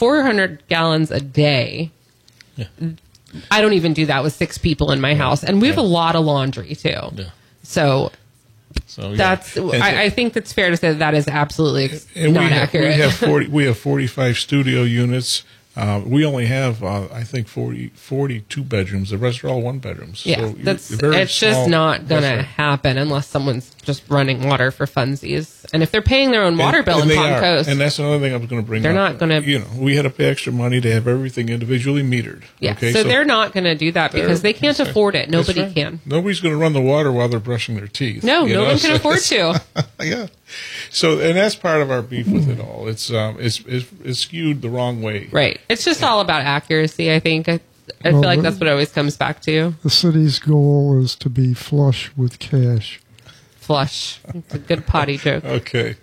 400 gallons a day. Yeah. I don't even do that with 6 people in my house. And we have a lot of laundry, too. Yeah. So that's, I think it's fair to say that is absolutely not accurate. We have 45 studio units. We only have, I think, 42 bedrooms. The rest are all one bedrooms. Yeah, so it's just not going to happen unless someone's just running water for funsies. And if they're paying their own water bill in Palm Coast. And that's another thing I was going to bring up. They're not going to. You know, we had to pay extra money to have everything individually metered. Yeah, okay? so they're not going to do that because they can't afford it. Nobody can. Nobody's going to run the water while they're brushing their teeth. No, no one can afford to. Yeah. So, and that's part of our beef with it all. It's skewed the wrong way. Right. It's just all about accuracy, I think. I feel like that's what it always comes back to. The city's goal is to be flush with cash. Flush. It's a good potty joke. Okay.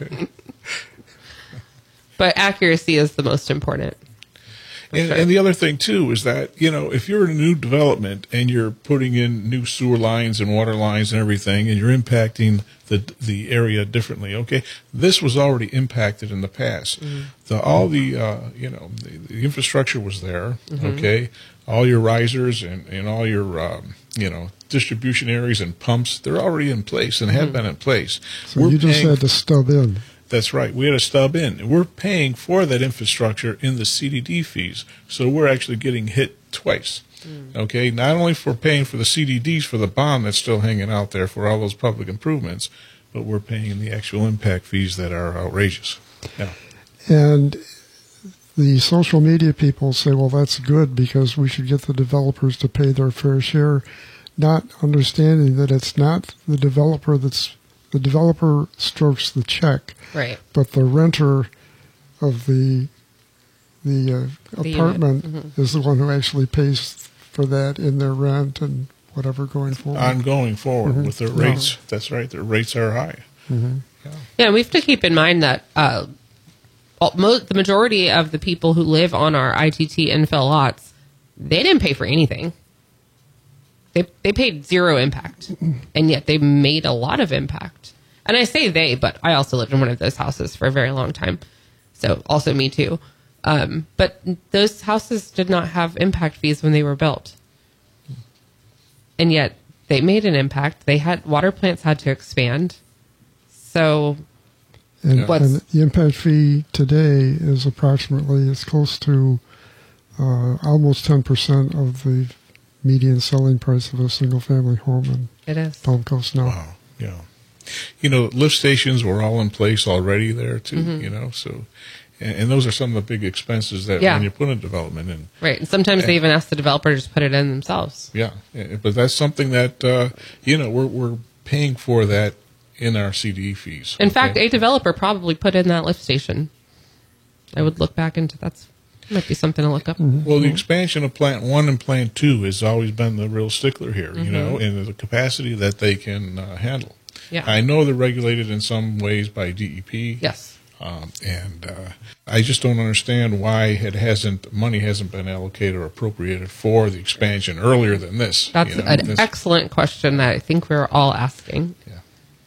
But accuracy is the most important. And the other thing, too, is that, you know, if you're in a new development and you're putting in new sewer lines and water lines and everything, and you're impacting the area differently, okay, this was already impacted in the past. All the infrastructure was there, okay, all your risers and all your, distribution areas and pumps, they're already in place and have been in place. So you just had to stub in. That's right. We had to stub in. We're paying for that infrastructure in the CDD fees, so we're actually getting hit twice. Okay, not only for paying for the CDDs for the bond that's still hanging out there for all those public improvements, but we're paying the actual impact fees that are outrageous. Yeah. And the social media people say, well, that's good because we should get the developers to pay their fair share, not understanding that it's not the developer the developer strokes the check, right? But the renter of the apartment is the one who actually pays for that in their rent and whatever going forward. Ongoing forward with their rates. That's right. Their rates are high. Yeah, we have to keep in mind that the majority of the people who live on our ITT infill lots, they didn't pay for anything. They paid zero impact, and yet they made a lot of impact. And I say they, but I also lived in one of those houses for a very long time. So also me too. But those houses did not have impact fees when they were built. And yet they made an impact. Water plants had to expand. So and the impact fee today is approximately, it's close to almost 10% of the median selling price of a single-family home in Palm Coast now. Wow, yeah. You know, lift stations were all in place already there, too, you know, so... And those are some of the big expenses that when you put a development in. Right, and sometimes they even ask the developer to just put it in themselves. Yeah, but that's something that, we're paying for that in our CDE fees. In fact, a developer probably put in that lift station. I would look back into that. Might be something to look up. Well, the expansion of Plant 1 and Plant 2 has always been the real stickler here, you know, and the capacity that they can handle. Yeah. I know they're regulated in some ways by DEP. Yes. And I just don't understand why money hasn't been allocated or appropriated for the expansion earlier than this. That's an excellent question that I think we're all asking. Yeah.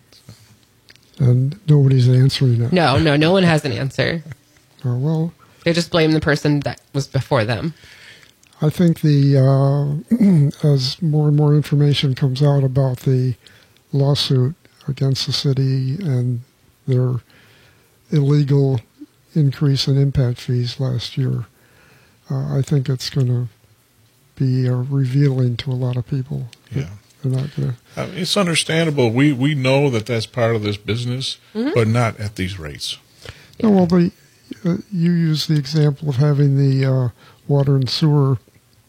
And nobody's answering it. No one has an answer. Oh, well... They just blame the person that was before them. I think as more and more information comes out about the lawsuit against the city and their illegal increase in impact fees last year, I think it's going to be revealing to a lot of people. Yeah. They're not going to... It's understandable. We know that that's part of this business, but not at these rates. Yeah. No, well, but... you use the example of having the water and sewer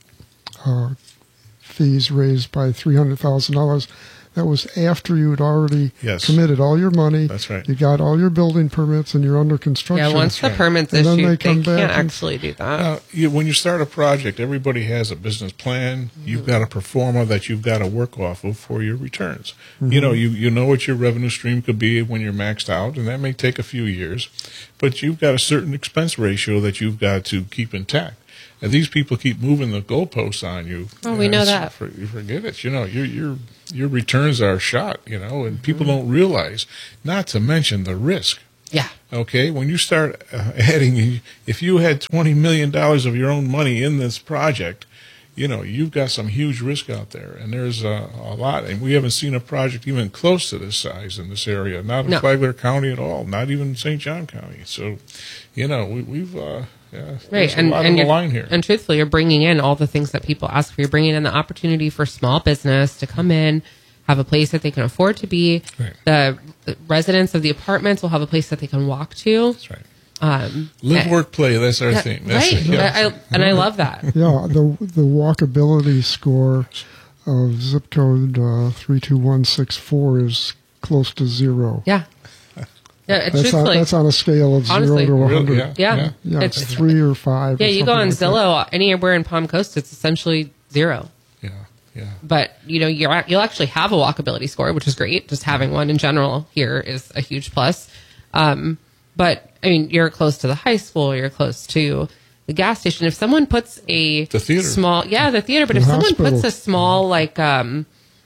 fees raised by $300,000. That was after you had already committed all your money. That's right. You got all your building permits and you're under construction. Yeah, once the permit's issued, they can't actually do that. When you start a project, everybody has a business plan. You've got a pro forma that you've got to work off of for your returns. You know, you know what your revenue stream could be when you're maxed out, and that may take a few years. But you've got a certain expense ratio that you've got to keep intact. And these people keep moving the goalposts on you. Oh, we know that. You forget it. You know, your returns are shot, you know, and people don't realize, not to mention the risk. Yeah. Okay, when you start adding, if you had $20 million of your own money in this project, you've got some huge risk out there, and there's a lot. And we haven't seen a project even close to this size in this area, not in Flagler County at all, not even St. John County. So, we've right, there's a lot on the line here. And truthfully, you're bringing in all the things that people ask for. You're bringing in the opportunity for small business to come in, have a place that they can afford to be. Right. The residents of the apartments will have a place that they can walk to. That's right. Live, work, play. That's our thing. That's right. I love that. Yeah, the walkability score of zip code 32164 is close to 0. Yeah. Yeah, that's on a scale of honestly, 0 to 100. Really? Yeah. It's 3 or 5. Yeah, or you go on like Zillow anywhere in Palm Coast, it's essentially 0. Yeah. But you'll actually have a walkability score, which is great. Just having one in general here is a huge plus. But I mean, you're close to the high school, you're close to the gas station. If someone puts the theater, the theater. But if someone puts a small like a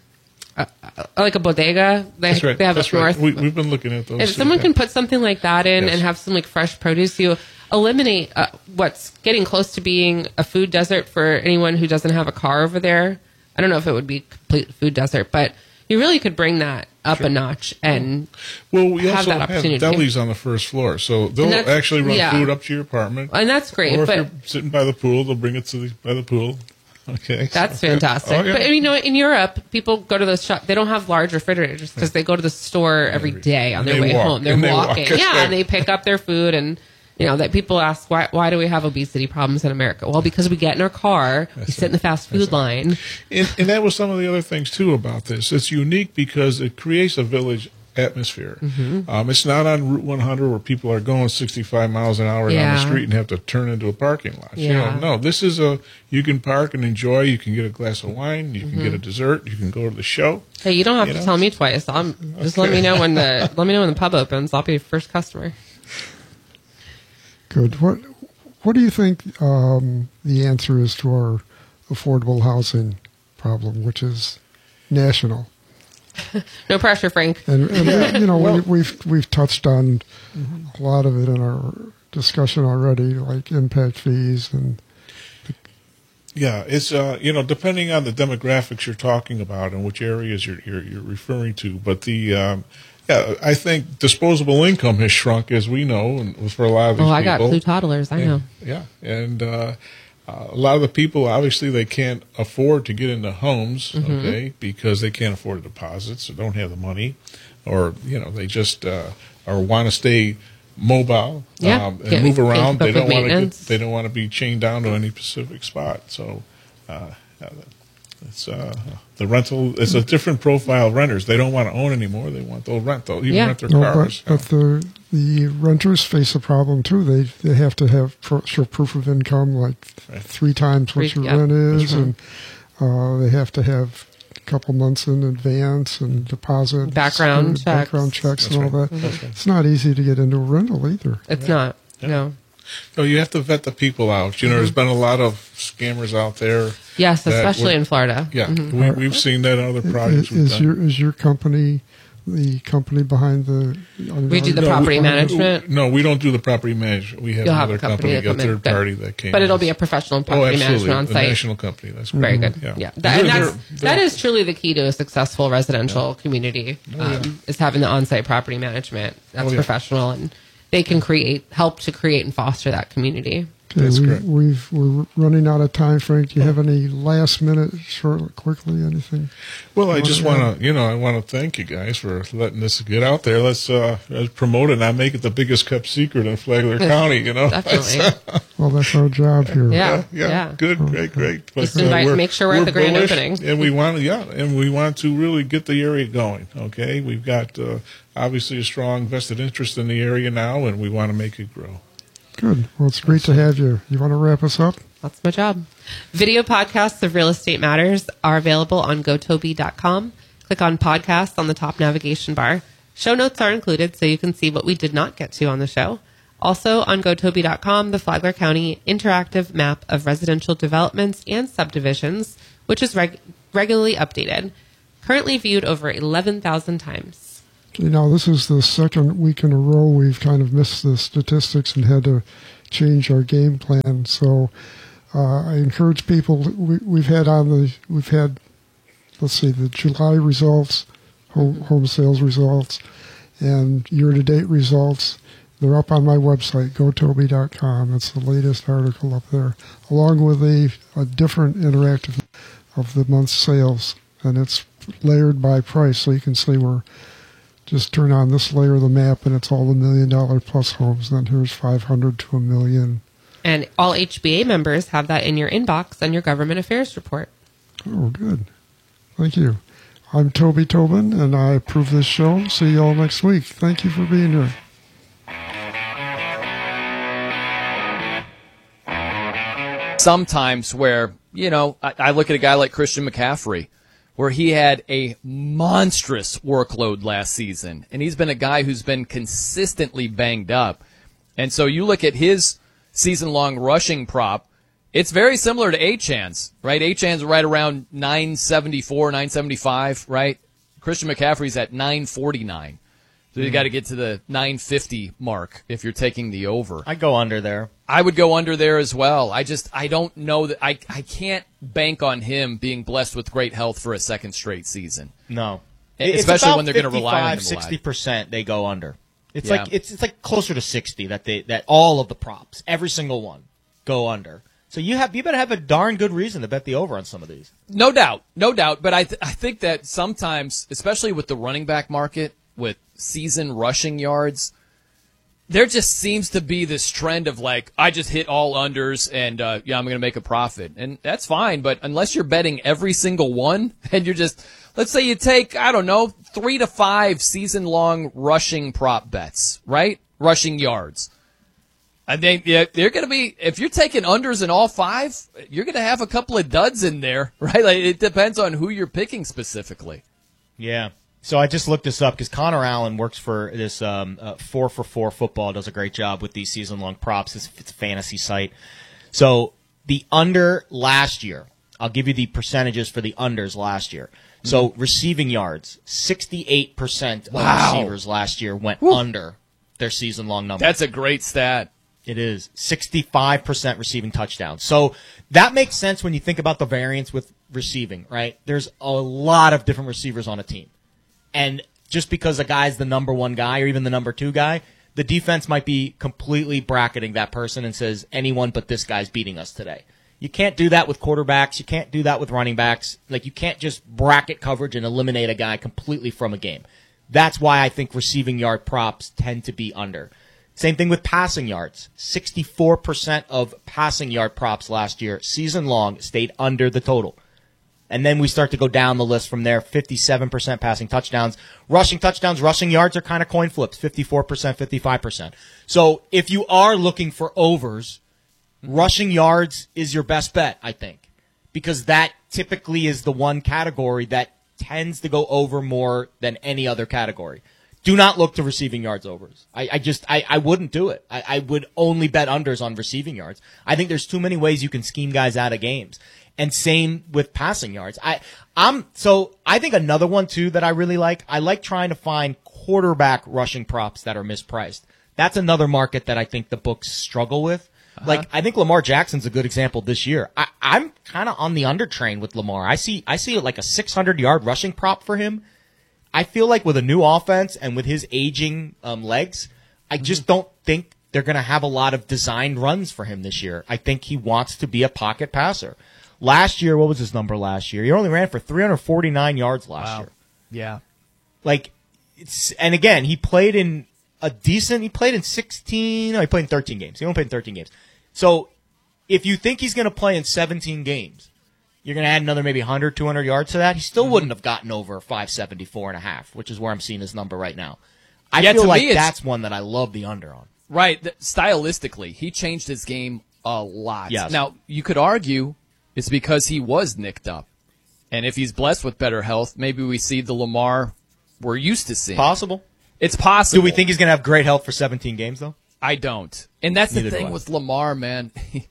bodega, they have That's up north. Right. We've been looking at those. If someone can put something like that in and have some like fresh produce, you eliminate what's getting close to being a food desert for anyone who doesn't have a car over there. I don't know if it would be complete food desert, but you really could bring that up a notch and we have also that opportunity. have delis on the first floor, so they'll actually run food up to your apartment, and that's great. Or if you're sitting by the pool, they'll bring it by the pool. Okay, that's fantastic. Oh, yeah. But in Europe, people go to those shops. They don't have large refrigerators because they go to the store every day on their way home. They're walking, and they pick up their food and. That people ask, why do we have obesity problems in America? Well, because we get in our car, we sit in the fast food line. And that was some of the other things, too, about this. It's unique because it creates a village atmosphere. Mm-hmm. It's not on Route 100 where people are going 65 miles an hour down the street and have to turn into a parking lot. Yeah. No, this is you can park and enjoy. You can get a glass of wine. You can get a dessert. You can go to the show. Hey, you don't have to tell me twice. Just let me know when the pub opens. I'll be your first customer. Good. What do you think the answer is to our affordable housing problem, which is national? No pressure, Frank. And we've touched on a lot of it in our discussion already, like impact fees and. Yeah, it's depending on the demographics you're talking about and which areas you're referring to, but I think disposable income has shrunk, as we know, and for a lot of these people. I got 2 toddlers. I know. Yeah, and a lot of the people, obviously, they can't afford to get into homes, because they can't afford deposits or don't have the money, or they just want to stay mobile and move around. They don't want to be chained down to any specific spot. So it's the rental is a different profile of renters. They don't want to own anymore. They want they'll rent their cars. But the renters face a problem too. They have to have show proof of income like 3 times what your rent is, and they have to have a couple months in advance and deposit background checks and all that. Mm-hmm. It's not easy to get into a rental either. It's not. No. No, you have to vet the people out. There's been a lot of scammers out there. Yes, especially in Florida. Yeah, we've seen that in other projects. Is your company the company behind the? We do the property management. No, we don't do the property management. We have another company, a third party that came. But it'll be a professional property management on site. A national company. That's very good. Yeah. That is truly the key to a successful residential community. Is having the on-site property management. That's professional, and they can help to create and foster that community. Okay, we're running out of time, Frank. Do you have any last minute, quickly, anything? Well, I just want to, I want to thank you guys for letting this get out there. Let's promote it and not make it the biggest kept secret in Flagler County. Definitely. Well, that's our job here. Yeah. Good, great. But, make sure we're at the grand opening, and we want to really get the area going. Okay, we've got obviously a strong vested interest in the area now, and we want to make it grow. Good. Well, it's great to have you. You want to wrap us up? That's my job. Video podcasts of Real Estate Matters are available on gotoby.com. Click on podcasts on the top navigation bar. Show notes are included so you can see what we did not get to on the show. Also on gotoby.com, the Flagler County interactive map of residential developments and subdivisions, which is regularly updated. Currently viewed over 11,000 times. Okay, now this is the second week in a row we've kind of missed the statistics and had to change our game plan. So I encourage people. We've had let's see, the July results, home sales results, and year-to-date results. They're up on my website, gotoby.com. It's the latest article up there, along with a different interactive of the month's sales, and it's layered by price, so you can see where. Just turn on this layer of the map, and it's all the $1 million plus homes. Then here's 500 to $1 million. And all HBA members have that in your inbox on your government affairs report. Oh, good. Thank you. I'm Toby Tobin, and I approve this show. See you all next week. Thank you for being here. Sometimes where, I look at a guy like Christian McCaffrey, where he had a monstrous workload last season, and he's been a guy who's been consistently banged up. And so you look at his season-long rushing prop, it's very similar to Achan's, right? Achan's right around 974, 975, right? Christian McCaffrey's at 949. So you got to get to the 950 mark if you're taking the over. I'd go under there. I would go under there as well. I don't know that I can't bank on him being blessed with great health for a second straight season. No. Especially when they're going to rely on him a lot. 60% they go under. It's Yeah. like it's like closer to 60 that all of the props, every single one, go under. So you better have a darn good reason to bet the over on some of these. No doubt. But I think that sometimes, especially with the running back market, with season rushing yards, there just seems to be this trend of like, I just hit all unders and I'm going to make a profit. And that's fine, but unless you're betting every single one and you're just, let's say you take, 3 to 5 season-long rushing prop bets, right? Rushing yards. I think they're going to be, if you're taking unders in all 5, you're going to have a couple of duds in there, right? Like, it depends on who you're picking specifically. Yeah. So I just looked this up because Connor Allen works for this 4for4 Football, does a great job with these season-long props. It's a fantasy site. So the under last year, I'll give you the percentages for the unders last year. So receiving yards, 68% of receivers last year went under their season-long number. That's a great stat. It is 65% receiving touchdowns. So that makes sense when you think about the variance with receiving, right? There's a lot of different receivers on a team. And just because a guy's the number one guy or even the number 2 guy, the defense might be completely bracketing that person and says, anyone but this guy's beating us today. You can't do that with quarterbacks. You can't do that with running backs. Like, you can't just bracket coverage and eliminate a guy completely from a game. That's why I think receiving yard props tend to be under. Same thing with passing yards. 64% of passing yard props last year, season long, stayed under the total. And then we start to go down the list from there. 57% passing touchdowns. Rushing touchdowns, rushing yards are kind of coin flips. 54%, 55%. So if you are looking for overs, rushing yards is your best bet, I think. Because that typically is the one category that tends to go over more than any other category. Do not look to receiving yards overs. I wouldn't do it. I would only bet unders on receiving yards. I think there's too many ways you can scheme guys out of games. And same with passing yards. I think another one too that I really like, I like trying to find quarterback rushing props that are mispriced. That's another market that I think the books struggle with. Like, I think Lamar Jackson's a good example this year. I'm kind of on the under train with Lamar. I see like a 600-yard rushing prop for him. I feel like with a new offense and with his aging legs, I just don't think they're going to have a lot of designed runs for him this year. I think he wants to be a pocket passer. Last year, what was his number last year? He only ran for 349 yards last year. Yeah. Like, and again, he played in 13 games. He only played in 13 games. So if you think he's going to play in 17 games, you're going to add another maybe 100, 200 yards to that. He still wouldn't have gotten over 574.5, which is where I'm seeing his number right now. I feel like that's one that I love the under on. Right. Stylistically, he changed his game a lot. Yes. Now, you could argue it's because he was nicked up. And if he's blessed with better health, maybe we see the Lamar we're used to seeing. Possible. It's possible. Do we think he's going to have great health for 17 games, though? I don't. And that's Neither the do thing I. with Lamar, man.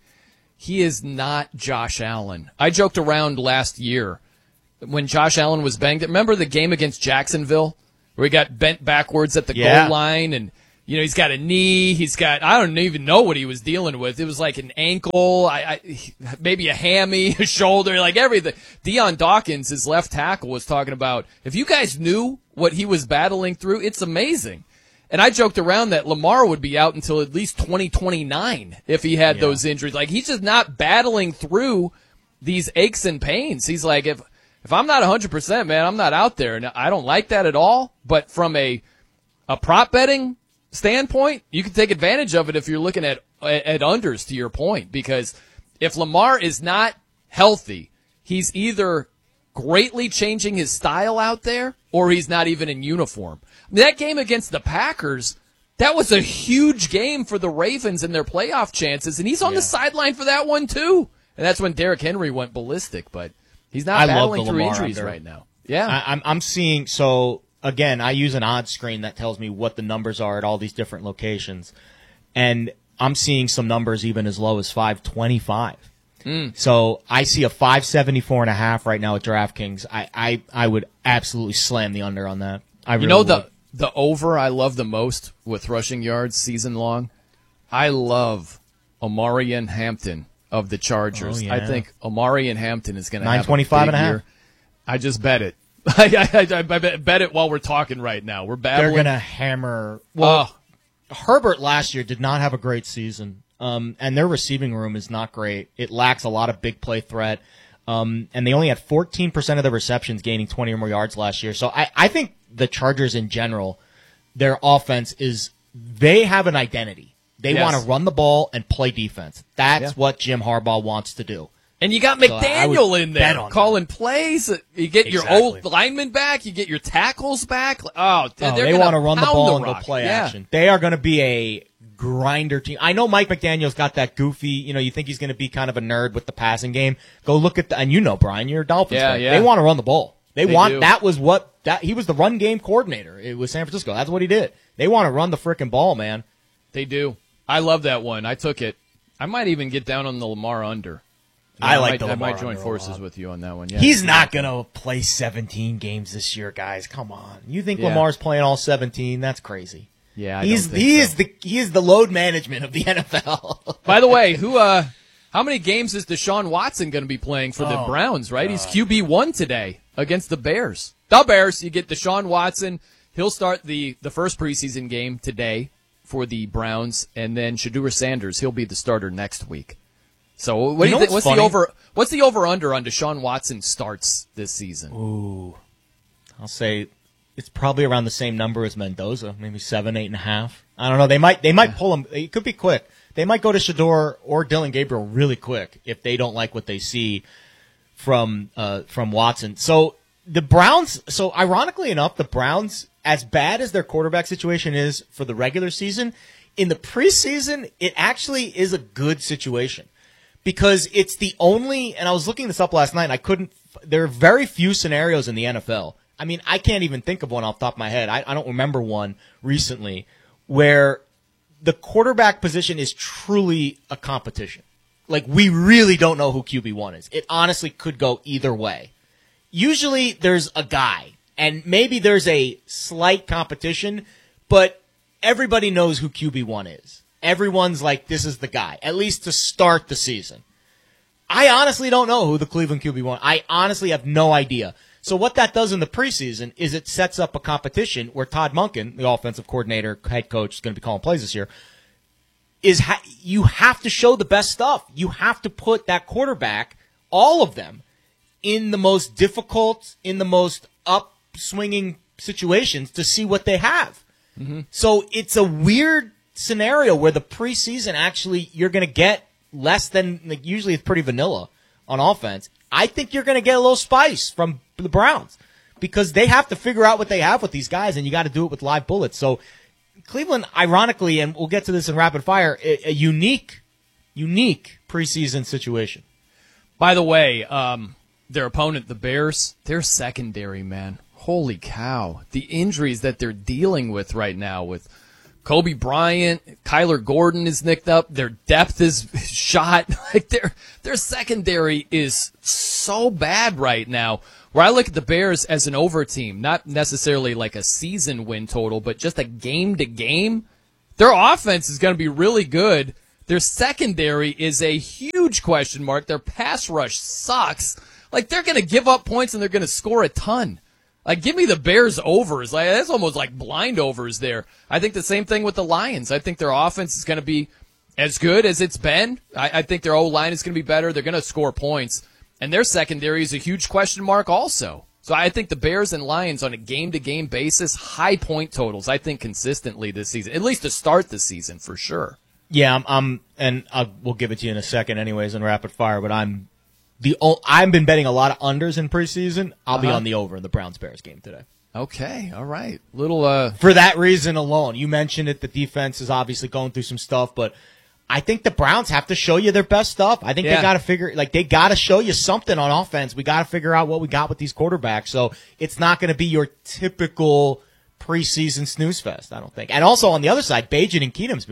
He is not Josh Allen. I joked around last year when Josh Allen was banged. Remember the game against Jacksonville where he got bent backwards at the Yeah. goal line, and he's got a knee, I don't even know what he was dealing with. It was like an ankle, maybe a hammy, a shoulder, like everything. Deion Dawkins, his left tackle, was talking about, if you guys knew what he was battling through, it's amazing. And I joked around that Lamar would be out until at least 2029 if he had those injuries. Like, he's just not battling through these aches and pains. He's like, if I'm not 100%, man, I'm not out there. And I don't like that at all. But from a prop betting standpoint, you can take advantage of it if you're looking at unders, to your point, because if Lamar is not healthy, he's either greatly changing his style out there or he's not even in uniform. That game against the Packers, that was a huge game for the Ravens and their playoff chances, and he's on the sideline for that one too. And that's when Derrick Henry went ballistic, but he's not battling through injuries right now. Yeah. I'm seeing, so again, I use an odds screen that tells me what the numbers are at all these different locations. And I'm seeing some numbers even as low as 525. So I see a 574.5 right now at DraftKings. I would absolutely slam the under on that. I really would. The over I love the most with rushing yards season long? I love Omarion Hampton of the Chargers. Oh, yeah. I think Omarion Hampton is going to have a 925 big and a half. year. I just bet it. I bet it while we're talking right now. We're battling. They're going to hammer. Well, Herbert last year did not have a great season, and their receiving room is not great. It lacks a lot of big play threat, and they only had 14% of their receptions gaining 20 or more yards last year. So I think the Chargers in general, their offense they have an identity. They want to run the ball and play defense. That's what Jim Harbaugh wants to do. And you got McDaniel in there calling plays. You get your old linemen back. You get your tackles back. They want to run the ball and go play action. They are going to be a grinder team. I know Mike McDaniel's got that goofy, you think he's going to be kind of a nerd with the passing game. Go look at and Brian, you're a Dolphins fan. Yeah. They want to run the ball. They want, do. that was he was the run game coordinator. It was San Francisco. That's what he did. They want to run the frickin' ball, man. They do. I love that one. I took it. I might even get down on the Lamar under. I might join forces with you on that one. Yeah, he's not going to play 17 games this year, guys. Come on. You think Lamar's playing all 17? That's crazy. Yeah, he is the load management of the NFL. By the way, how many games is Deshaun Watson going to be playing for the Browns, right? He's QB1 today against the Bears. The Bears, you get Deshaun Watson. He'll start the first preseason game today for the Browns, and then Shedeur Sanders, he'll be the starter next week. So what do you think? What's the over under on Deshaun Watson starts this season? Ooh, I'll say it's probably around the same number as Mendoza, maybe 7, 8.5. I don't know. They might pull him. It could be quick. They might go to Shedeur or Dylan Gabriel really quick if they don't like what they see from Watson. So the Browns. So ironically enough, the Browns, as bad as their quarterback situation is for the regular season, in the preseason, it actually is a good situation. Because it's the only, and I was looking this up last night, and there are very few scenarios in the NFL. I mean, I can't even think of one off the top of my head. I don't remember one recently where the quarterback position is truly a competition. Like, we really don't know who QB1 is. It honestly could go either way. Usually there's a guy, and maybe there's a slight competition, but everybody knows who QB1 is. Everyone's like, this is the guy, at least to start the season. I honestly don't know who the Cleveland QB1. I honestly have no idea. So what that does in the preseason is it sets up a competition where Todd Monken, the offensive coordinator, head coach, is going to be calling plays this year, you have to show the best stuff. You have to put that quarterback, all of them, in the most difficult, in the most upswinging situations to see what they have. Mm-hmm. So it's a weird scenario where the preseason actually you're going to get less than, like, usually it's pretty vanilla on offense. I think you're going to get a little spice from the Browns because they have to figure out what they have with these guys, and you got to do it with live bullets. So Cleveland, ironically, and we'll get to this in rapid fire, a unique preseason situation. By the way, their opponent, the Bears, their secondary, man, holy cow. The injuries that they're dealing with right now with Kobe Bryant, Kyler Gordon is nicked up. Their depth is shot. Like their secondary is so bad right now. Where I look at the Bears as an over team, not necessarily like a season win total, but just a game to game. Their offense is going to be really good. Their secondary is a huge question mark. Their pass rush sucks. Like, they're going to give up points and they're going to score a ton. Like, give me the Bears overs. Like, that's almost like blind overs there. I think the same thing with the Lions. I think their offense is going to be as good as it's been. I think their O-line is going to be better. They're going to score points. And their secondary is a huge question mark also. So I think the Bears and Lions on a game-to-game basis, high point totals, I think consistently this season, at least to start the season for sure. Yeah, and we'll give it to you in a second anyways in rapid fire, but I've been betting a lot of unders in preseason. I'll be on the over in the Browns-Bears game today. Okay, all right. Little For that reason alone. You mentioned it, the defense is obviously going through some stuff, but I think the Browns have to show you their best stuff. I think they got to show you something on offense. We got to figure out what we got with these quarterbacks. So it's not going to be your typical preseason snooze fest, I don't think. And also on the other side, Bagent and Keenum's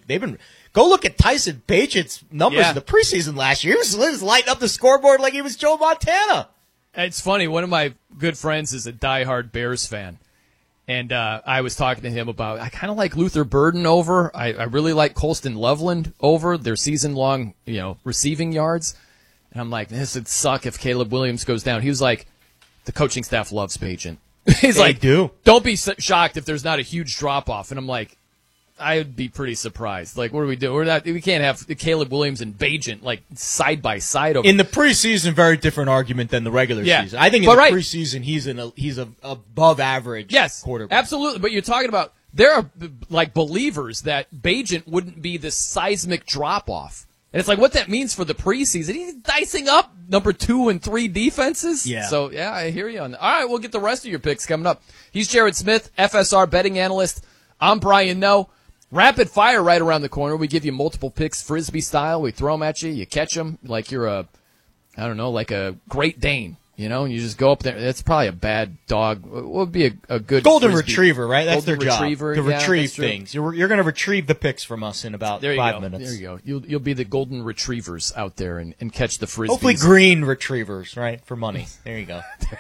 go look at Tyson Bagent's numbers in the preseason last year. He was lighting up the scoreboard like he was Joe Montana. It's funny. One of my good friends is a diehard Bears fan. And I was talking to him about, I kind of like Luther Burden over. I really like Colston Loveland over their season-long, receiving yards. And I'm like, this would suck if Caleb Williams goes down. He was like, the coaching staff loves Bagent. He's like, don't be shocked if there's not a huge drop-off. And I'm like, I would be pretty surprised. Like, what do we do? We can't have Caleb Williams and Bagent like side by side over. In the preseason, very different argument than the regular season. I think in the preseason he's a above average quarterback. Absolutely. But you're talking about there are like believers that Bagent wouldn't be this seismic drop off. And it's like what that means for the preseason. He's dicing up number 2 and 3 defenses. Yeah. So I hear you on that. All right, we'll get the rest of your picks coming up. He's Jared Smith, FSR betting analyst. I'm Brian Noe. Rapid fire right around the corner. We give you multiple picks, Frisbee style. We throw them at you. You catch them like you're like a Great Dane, and you just go up there. That's probably a bad dog. What would be a good Golden Frisbee? Retriever, right? That's Golden their job. Retriever, to retrieve things. You're going to retrieve the picks from us in about 5 minutes. There you go. You'll be the Golden Retrievers out there and catch the Frisbees. Hopefully green retrievers, right, for money. There you go.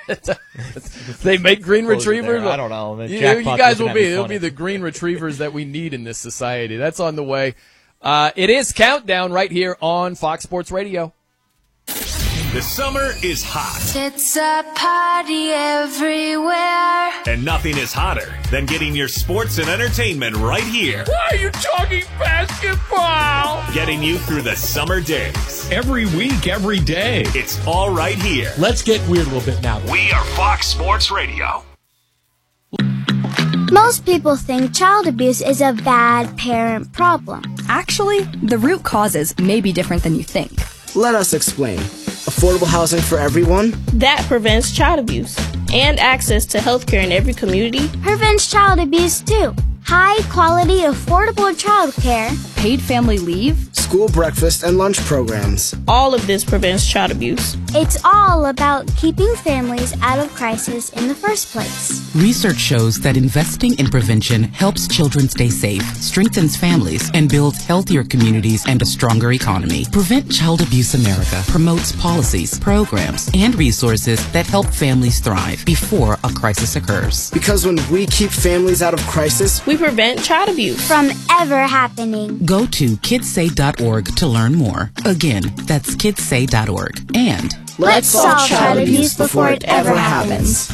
They make green retrievers? I don't know. You guys will be the green retrievers that we need in this society. That's on the way. It is Countdown right here on Fox Sports Radio. The summer is hot. It's a party everywhere. And nothing is hotter than getting your sports and entertainment right here. Why are you talking basketball? Getting you through the summer days. Every week, every day. It's all right here. Let's get weird a little bit now. We are Fox Sports Radio. Most people think child abuse is a bad parent problem. Actually, the root causes may be different than you think. Let us explain. Affordable housing for everyone? That prevents child abuse. And access to healthcare in every community. Prevents child abuse too. High quality, affordable childcare. Paid family leave. School breakfast and lunch programs. All of this prevents child abuse. It's all about keeping families out of crisis in the first place. Research shows that investing in prevention helps children stay safe, strengthens families, and builds healthier communities and a stronger economy. Prevent Child Abuse America promotes policies, programs, and resources that help families thrive before a crisis occurs. Because when we keep families out of crisis, we prevent child abuse from ever happening. Go to kidssay.org to learn more. Again, that's kidssay.org. And let's solve child abuse before it ever happens.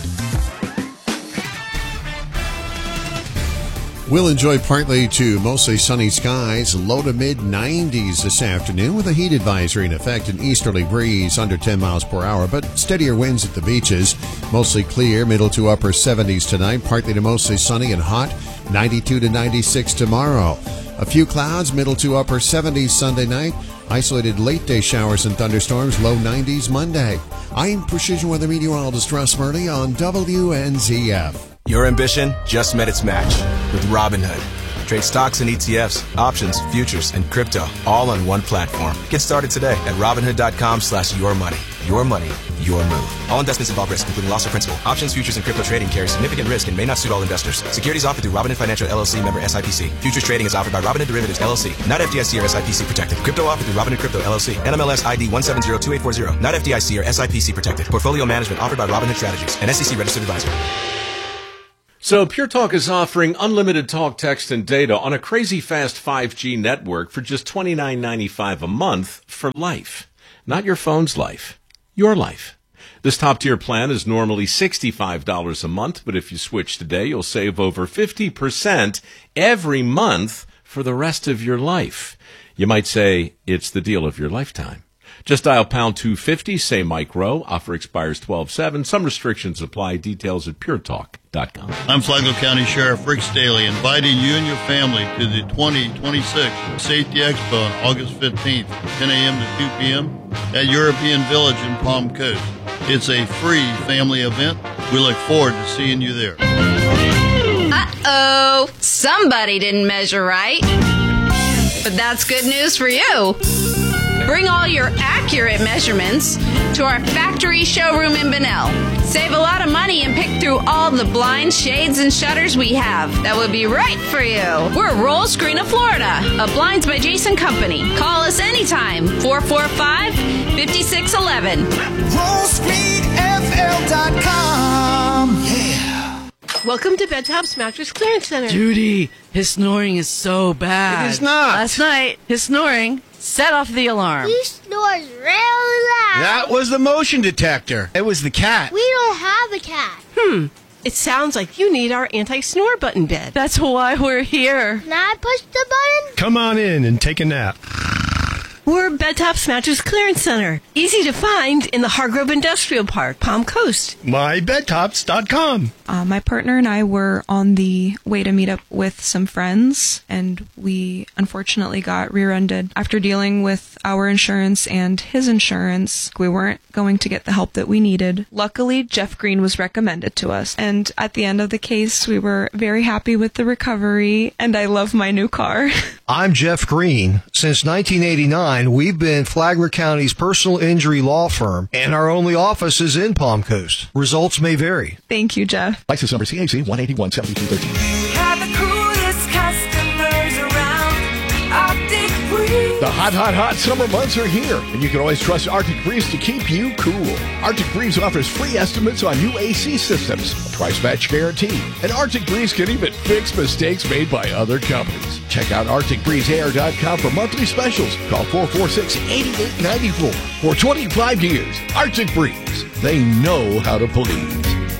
We'll enjoy partly to mostly sunny skies, low to mid-90s this afternoon with a heat advisory in effect, an easterly breeze under 10 miles per hour, but steadier winds at the beaches. Mostly clear, middle to upper 70s tonight, partly to mostly sunny and hot, 92 to 96 tomorrow. A few clouds, middle to upper 70s Sunday night. Isolated late-day showers and thunderstorms, low 90s Monday. I'm Precision Weather Meteorologist Russ Murray on WNZF. Your ambition just met its match with Robinhood. Trade stocks and ETFs, options, futures, and crypto all on one platform. Get started today at Robinhood.com/yourmoney. Your money, your move. All investments involve risk, including loss of principal. Options, futures, and crypto trading carry significant risk and may not suit all investors. Securities offered through Robinhood Financial LLC, member SIPC. Futures trading is offered by Robinhood Derivatives LLC, not FDIC or SIPC protected. Crypto offered through Robinhood Crypto LLC, NMLS ID 1702840, not FDIC or SIPC protected. Portfolio management offered by Robinhood Strategies, an SEC registered advisor. So Pure Talk is offering unlimited talk, text, and data on a crazy fast 5G network for just $29.95 a month for life. Not your phone's life, your life. This top-tier plan is normally $65 a month, but if you switch today, you'll save over 50% every month for the rest of your life. You might say it's the deal of your lifetime. Just dial pound 250, say Mike Rowe. Offer expires 12/7. Some restrictions apply. Details at puretalk.com. I'm Flagler County Sheriff Rick Staley, inviting you and your family to the 2026 Safety Expo on August 15th, 10 a.m. to 2 p.m. at European Village in Palm Coast. It's a free family event. We look forward to seeing you there. Uh-oh, somebody didn't measure right. But that's good news for you. Bring all your accurate measurements to our factory showroom in Bunnell. Save a lot of money and pick through all the blinds, shades, and shutters we have. That would be right for you. We're Roll Screen of Florida, a Blinds by Jason company. Call us anytime, 445-5611. RollScreenFL.com. Yeah. Welcome to Bedtop's Mattress Clearance Center. Judy, his snoring is so bad. It is not. Last night, his snoring set off the alarm. He snores real loud. That was the motion detector. It was the cat. We don't have a cat. It sounds like you need our anti-snore button bed. That's why we're here. Can I push the button? Come on in and take a nap. We're Bedtop's Mattress Clearance Center. Easy to find in the Hargrove Industrial Park, Palm Coast. MyBedtops.com. My partner and I were on the way to meet up with some friends, and we unfortunately got rear-ended. After dealing with our insurance and his insurance, we weren't going to get the help that we needed. Luckily, Jeff Green was recommended to us, and at the end of the case, we were very happy with the recovery, and I love my new car. I'm Jeff Green. Since 1989, we've been Flagler County's personal injury law firm, and our only office is in Palm Coast. Results may vary. Thank you, Jeff. License number CAC 1817213. We have the coolest customers around. Arctic Breeze. The hot summer months are here, and you can always trust Arctic Breeze to keep you cool. Arctic Breeze offers free estimates on new AC systems, a price match guarantee, and Arctic Breeze can even fix mistakes made by other companies. Check out ArcticBreezeAir.com for monthly specials. Call 446-8894. For 25 years, Arctic Breeze. They know how to please.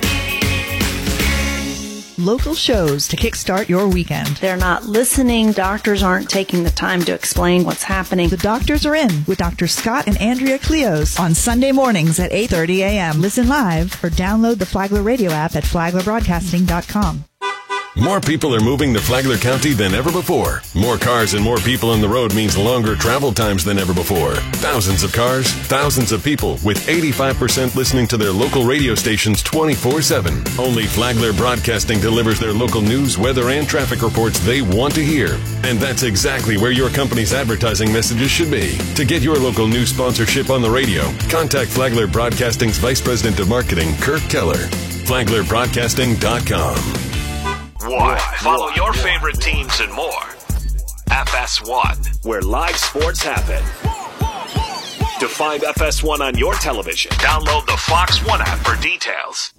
Local shows to kickstart your weekend. They're not listening. Doctors aren't taking the time to explain what's happening. The doctors are in with Dr. Scott and Andrea Cleos on Sunday mornings at 8:30 a.m. Listen live or download the Flagler radio app at flaglerbroadcasting.com. More people are moving to Flagler County than ever before. More cars and more people on the road means longer travel times than ever before. Thousands of cars, thousands of people, with 85% listening to their local radio stations 24/7. Only Flagler Broadcasting delivers their local news, weather, and traffic reports they want to hear. And that's exactly where your company's advertising messages should be. To get your local news sponsorship on the radio, contact Flagler Broadcasting's Vice President of Marketing, Kirk Keller. FlaglerBroadcasting.com. Follow your favorite teams and more. FS1, where live sports happen. To find FS1 on your television, download the Fox One app for details.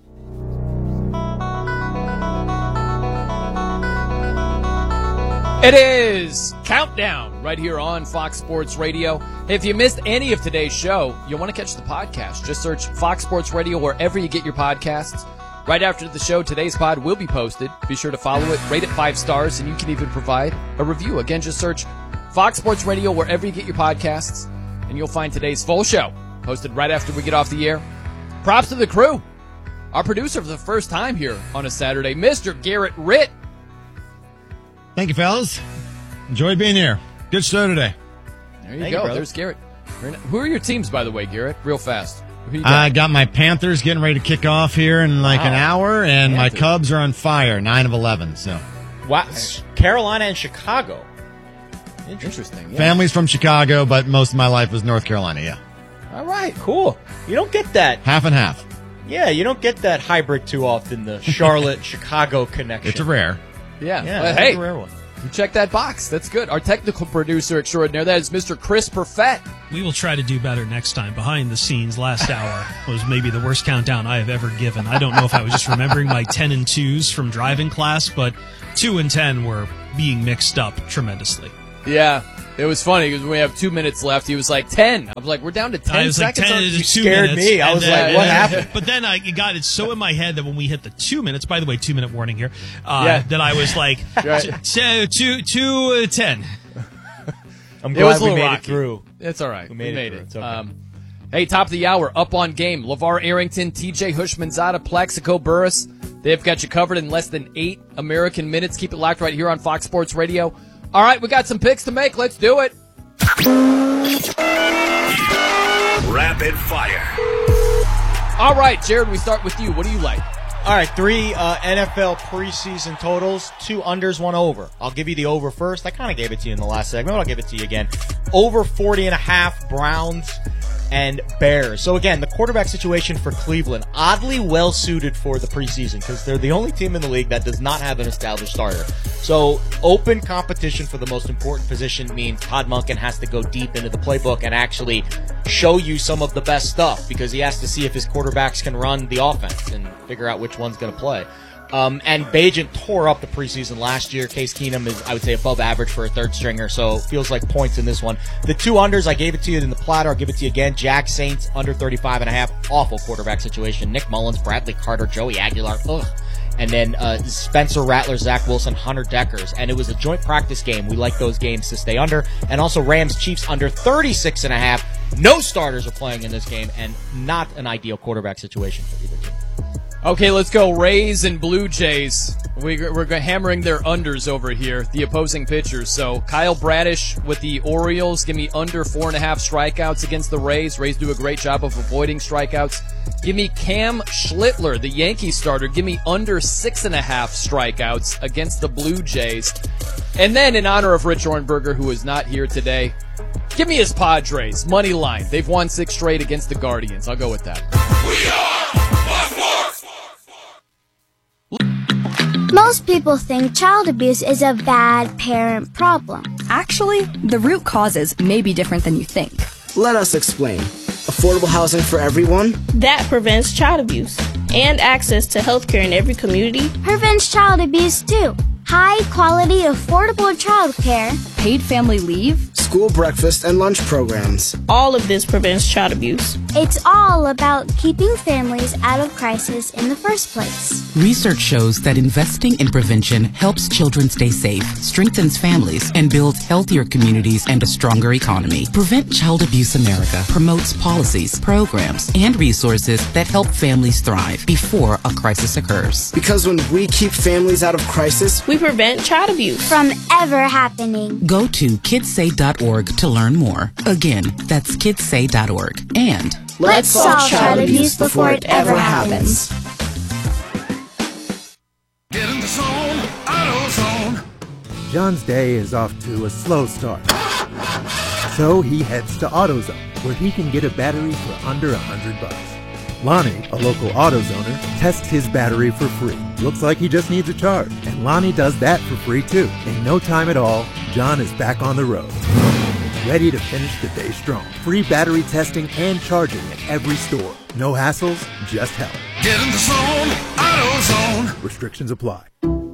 It is Countdown right here on Fox Sports Radio. If you missed any of today's show, you'll want to catch the podcast. Just search Fox Sports Radio wherever you get your podcasts. Right after the show, today's pod will be posted. Be sure to follow it, rate it 5 stars, and you can even provide a review. Again, just search Fox Sports Radio wherever you get your podcasts, and you'll find today's full show posted right after we get off the air. Props to the crew. Our producer for the first time here on a Saturday, Mr. Garrett Ritt. Thank you, fellas. Enjoyed being here. Good show today. There you go. There's Garrett. Who are your teams, by the way, Garrett? Real fast. I got my Panthers getting ready to kick off here in an hour, and my Cubs are on fire, 9 of 11. So, wow, Carolina and Chicago. Interesting. Yeah. Family's from Chicago, but most of my life was North Carolina. Yeah. All right. right, cool. You don't get that. Half and half. Yeah, you don't get that hybrid too often, the Charlotte-Chicago connection. It's a rare. Yeah, it's hey, a rare one. you check that box. That's good. Our technical producer extraordinaire, that is Mr. Chris Perfett. We will try to do better next time. Behind the scenes, last hour was maybe the worst countdown I have ever given. I don't know if I was just remembering my 10 and 2s from driving class, but 2 and 10 were being mixed up tremendously. Yeah, it was funny because we have 2 minutes left. He was like 10. I was like, we're down to 10 I was like seconds. 10 to You 2 scared minutes. me. I was like, what happened? But then I got it so in my head that when we hit the 2 minutes, by the way, 2 minute warning here, Yeah. that I was like, Right. 10. I'm It was glad a we little made rocky. it through. It's all right. We made it through. it. It's okay. Hey, top of the hour, up on game. LeVar Arrington, TJ Hushmanzada, Plaxico Burress. They've got you covered in less than 8 American minutes. Keep it locked right here on Fox Sports Radio. All right, we got some picks to make. Let's do it. Rapid fire. All right, Jared, we start with you. What do you like? All right, 3 NFL preseason totals, 2 unders, 1 over. I'll give you the over first. I kind of gave it to you in the last segment, but I'll give it to you again. Over 40.5 Browns and Bears. So again, the quarterback situation for Cleveland, oddly well suited for the preseason because they're the only team in the league that does not have an established starter. So open competition for the most important position means Todd Monken has to go deep into the playbook and actually show you some of the best stuff because he has to see if his quarterbacks can run the offense and figure out which one's going to play. And Bagent tore up the preseason last year. Case Keenum is, I would say, above average for a third stringer, so feels like points in this one. The 2 unders, I gave it to you in the platter. I'll give it to you again. Jags Saints, under 35.5. Awful quarterback situation. Nick Mullins, Bradley Carter, Joey Aguilar. Ugh. And then Spencer Rattler, Zach Wilson, Hunter Deckers. And it was a joint practice game. We like those games to stay under. And also Rams Chiefs under 36.5. No starters are playing in this game, and not an ideal quarterback situation for either team. Okay, let's go. Rays and Blue Jays. We're hammering their unders over here, the opposing pitchers. So Kyle Bradish with the Orioles, give me under 4.5 strikeouts against the Rays. Rays do a great job of avoiding strikeouts. Give me Cam Schlittler, the Yankees starter. Give me under 6.5 strikeouts against the Blue Jays. And then in honor of Rich Ornberger, who is not here today, give me his Padres. Money line. They've won 6 straight against the Guardians. I'll go with that. Most people think child abuse is a bad parent problem. Actually, the root causes may be different than you think. Let us explain. Affordable housing for everyone? That prevents child abuse. And access to healthcare in every community? Prevents child abuse too. High quality, affordable child care. Paid family leave. School breakfast and lunch programs. All of this prevents child abuse. It's all about keeping families out of crisis in the first place. Research shows that investing in prevention helps children stay safe, strengthens families, and builds healthier communities and a stronger economy. Prevent Child Abuse America promotes policies, programs, and resources that help families thrive before a crisis occurs. Because when we keep families out of crisis, we prevent child abuse from ever happening. Go to kidssay.org to learn more. Again, that's kidssay.org. And let's solve child abuse before it ever happens. Get in the zone, AutoZone. John's day is off to a slow start. So he heads to AutoZone, where he can get a battery for under $100. Lonnie, a local AutoZoner, tests his battery for free. Looks like he just needs a charge, and Lonnie does that for free too. In no time at all, John is back on the road, ready to finish the day strong. Free battery testing and charging at every store. No hassles, just help. Get in the zone, AutoZone. Restrictions apply.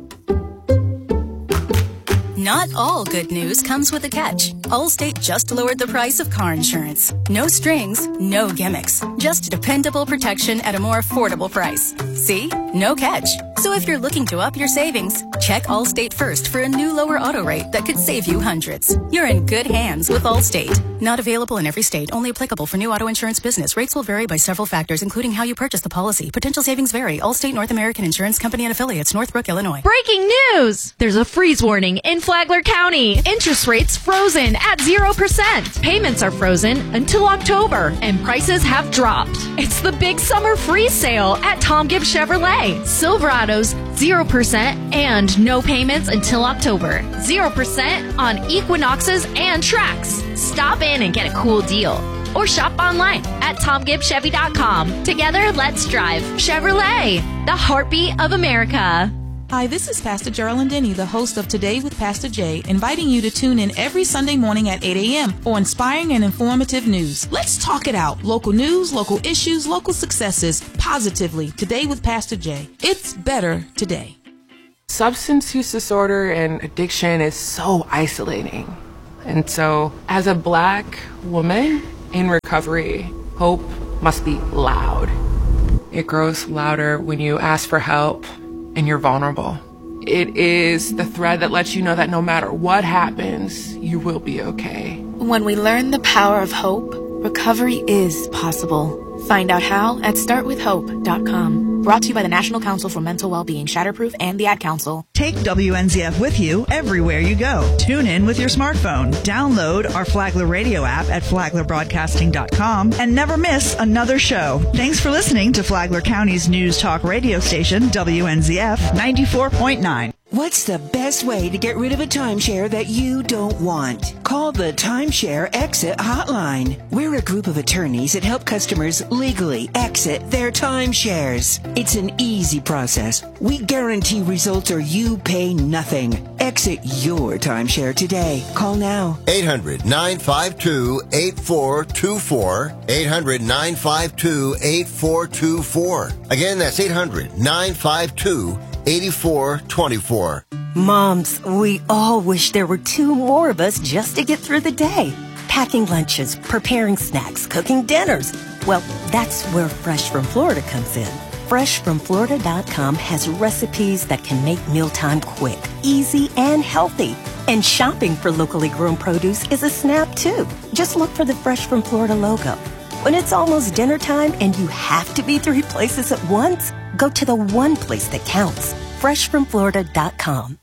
Not all good news comes with a catch. Allstate just lowered the price of car insurance. No strings, no gimmicks. Just dependable protection at a more affordable price. See? No catch. So if you're looking to up your savings, check Allstate first for a new lower auto rate that could save you hundreds. You're in good hands with Allstate. Not available in every state. Only applicable for new auto insurance business. Rates will vary by several factors, including how you purchase the policy. Potential savings vary. Allstate North American Insurance Company and Affiliates, Northbrook, Illinois. Breaking news! There's a freeze warning in Flagler County. Interest rates frozen at 0%. Payments are frozen until October, and prices have dropped. It's the big summer freeze sale at Tom Gibbs Chevrolet. Silverados, 0% and no payments until October. 0% on Equinoxes and Trax. Stop in and get a cool deal. or shop online at TomGibbsChevy.com. Together, let's drive Chevrolet, the heartbeat of America. Hi, this is Pastor Geraldine Denny, the host of Today with Pastor Jay, inviting you to tune in every Sunday morning at 8 a.m. for inspiring and informative news. Let's talk it out. Local news, local issues, local successes, positively. Today with Pastor Jay. It's better today. Substance use disorder and addiction is so isolating. And so, as a Black woman in recovery, hope must be loud. It grows louder when you ask for help and you're vulnerable. It is the thread that lets you know that no matter what happens, you will be okay. When we learn the power of hope, recovery is possible. Find out how at startwithhope.com. Brought to you by the National Council for Mental Wellbeing, Shatterproof, and the Ad Council. Take WNZF with you everywhere you go. Tune in with your smartphone. Download our Flagler radio app at flaglerbroadcasting.com and never miss another show. Thanks for listening to Flagler County's news talk radio station, WNZF 94.9. What's the best way to get rid of a timeshare that you don't want? Call the Timeshare Exit Hotline. We're a group of attorneys that help customers legally exit their timeshares. It's an easy process. We guarantee results or you pay nothing. Exit your timeshare today. Call now. 800-952-8424. 800-952-8424. Again, that's 800-952-8424. Moms, we all wish there were two more of us just to get through the day. Packing lunches, preparing snacks, cooking dinners. Well, that's where Fresh from Florida comes in. FreshFromFlorida.com has recipes that can make mealtime quick, easy, and healthy. And shopping for locally grown produce is a snap, too. Just look for the Fresh from Florida logo. When it's almost dinner time and you have to be 3 places at once, go to the one place that counts. FreshFromFlorida.com.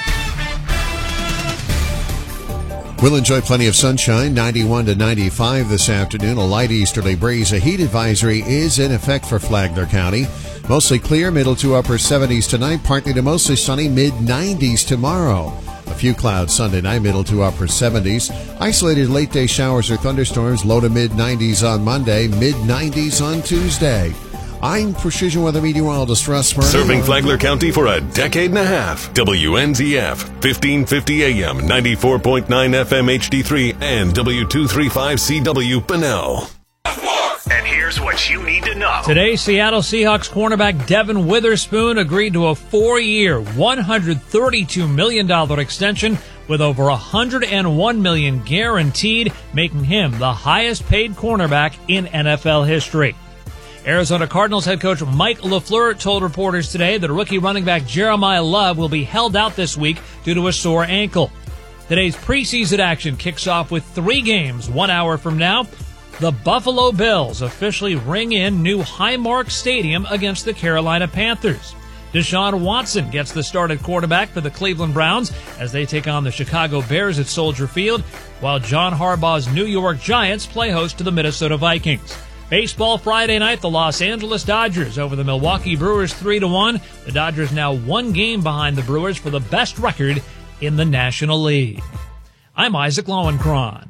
We'll enjoy plenty of sunshine, 91 to 95 this afternoon. A light easterly breeze. A heat advisory is in effect for Flagler County. Mostly clear, middle to upper 70s tonight, partly to mostly sunny, mid-90s tomorrow. A few clouds Sunday night, middle to upper 70s. Isolated late-day showers or thunderstorms, low to mid-90s on Monday, mid-90s on Tuesday. I'm Precision Weather Meteorologist Russ Murray. Serving Flagler County for a decade and a half. WNZF, 1550 AM, 94.9 FM HD3, and W235CW Bunnell. And here's what you need to know. Today, Seattle Seahawks cornerback Devin Witherspoon agreed to a 4-year, $132 million extension with over $101 million guaranteed, making him the highest-paid cornerback in NFL history. Arizona Cardinals head coach Mike LaFleur told reporters today that rookie running back Jeremiah Love will be held out this week due to a sore ankle. Today's preseason action kicks off with 3 games 1 hour from now. The Buffalo Bills officially ring in new Highmark Stadium against the Carolina Panthers. Deshaun Watson gets the start at quarterback for the Cleveland Browns as they take on the Chicago Bears at Soldier Field, while John Harbaugh's New York Giants play host to the Minnesota Vikings. Baseball Friday night, the Los Angeles Dodgers over the Milwaukee Brewers 3-1. The Dodgers now 1 game behind the Brewers for the best record in the National League. I'm Isaac Lowenkron.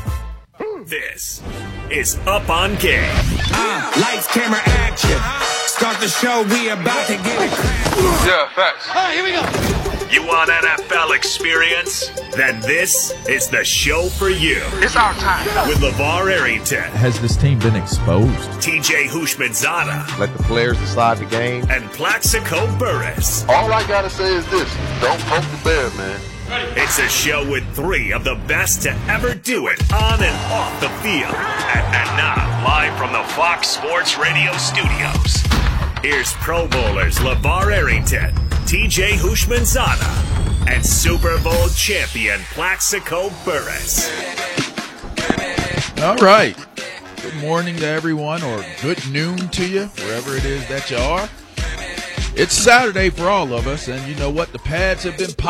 This is Up on Game. Lights, camera, action. Start the show, we about to get it. Yeah, facts. All right, here we go. You want NFL experience? Then this is the show for you. It's our time. With LeVar Arrington. Has this team been exposed? TJ Houshmandzadeh. Let the players decide the game. And Plaxico Burress. All I gotta say is this: don't poke the bear, man. It's a show with 3 of the best to ever do it on and off the field. And now, live from the Fox Sports Radio studios, here's Pro Bowlers LeVar Arrington, TJ Houshmandzadeh, and Super Bowl champion Plaxico Burress. All right. Good morning to everyone, or good noon to you, wherever it is that you are. It's Saturday for all of us, and you know what? The pads have been popped.